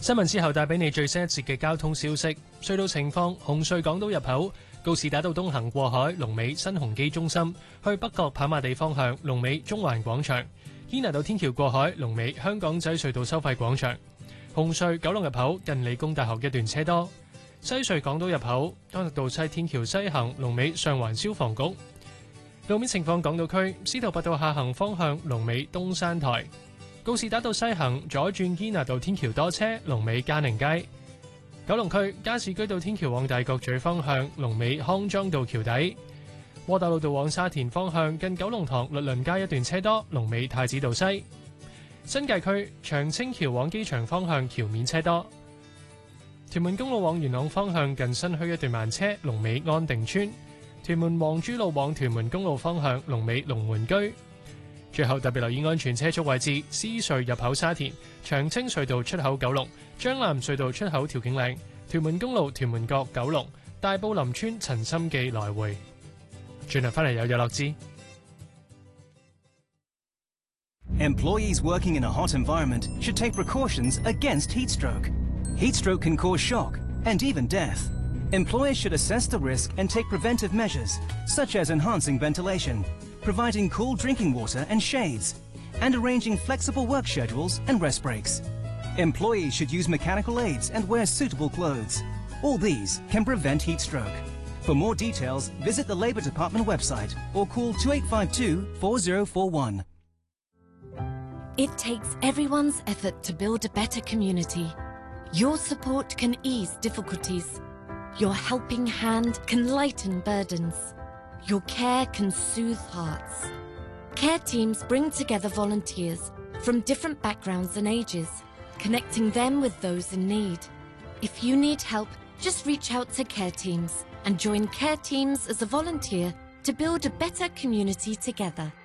新聞之後帶俾你最新一節嘅交通消息。隧道情況：紅隧港島入口告士打道東行過海，龍尾新鴻基中心；去北角跑馬地方向，龍尾中環廣場；堅拿道天橋過海，龍尾香港仔隧道收費廣場。紅隧九龍入口近理工大學一段車多。西隧港島入口干諾道西天橋西行，龍尾上環消防局。路面情況：港島區司徒拔道下行方向，龍尾東山台。告士打道西行左轉堅拿道天橋多車，龍尾嘉寧街。九龍區加士居道天橋往大角咀方向，龍尾康莊道橋底。窩打老道往沙田方向近九龍塘律倫街一段車多，龍尾太子道西。新界區長青橋往機場方向橋面車多。屯門公路往元朗方向近新墟一段慢車，龍尾安定村。屯門黃珠路往屯門公路方向，龍尾龍門居。最後特別留意安全車速位置：獅隧入口沙田、長青隧道出口九龍、將藍隧道出口調景嶺、屯門公路屯門角九龍、大埔林村陳心記來回。轉頭翻嚟有日落之。 Employees working in a hot environment should take precautions against heat stroke. Heat stroke can cause shock and even death. Employers should assess the risk and take preventive measures, such as enhancing ventilation, providing cool drinking water and shades, and arranging flexible work schedules and rest breaks. Employees should use mechanical aids and wear suitable clothes. All these can prevent heat stroke. For more details, visit the Labour Department website or call 2852 4041. It takes everyone's effort to build a better community. Your support can ease difficulties. Your helping hand can lighten burdens. Your care can soothe hearts. Care teams bring together volunteers from different backgrounds and ages, connecting them with those in need. If you need help, just reach out to Care Teams and join Care Teams as a volunteer to build a better community together.